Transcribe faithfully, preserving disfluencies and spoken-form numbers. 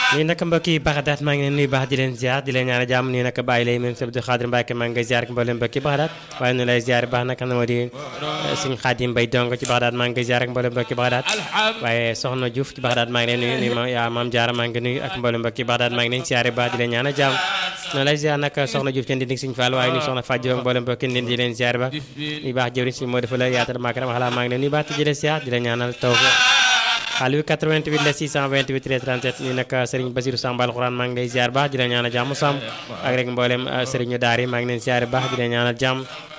nii nag mbokk yi Baxdaat maa ngi leen nuyu baax di leen ziar di leen ñaanal jàmm nii nag bàyyi lay même Abdou Khadir Mbacke maa ngi ngay ziar ak mboolem mbokki Baxdaat waaye nu lay ziar baax nag xam na moo di suñu Xaadim Mbay dong ci Baxdaat maa ngi ngay ziar ak mboolem mbokki Baxdaat waaye soxna Diouf ci Baxdaat maa ngi leen nuyu nuyu yaa maam Jaara maa ngi nuyu ak mboolem mbokki Baxdaat maa ngi leen ziar baax di leen ñaanal jàmm nu lay ziar nag soxna Diouf ci Ndindig Sëñ Fall waaye nuyu soxna Fadjo ak mboolem mbokki Ndindi di leen ziar ba nuyu baax jëwriñ si moo defa la yaatal maakaram xalaa maa ngi leen nuyu baax di leen ziar di leen ñaanal taw xaalis bi quatre-vingt-huit la six cent vingt-huit treize trente-sept nii nag Serigne Bassirou Samb Alxuraan maa ngi lay ziar baax di la ñaanal jàmm Samb ak rek mboolem Serigne Daara yi maa ngi leen ziar baax di la ñaanal jàmm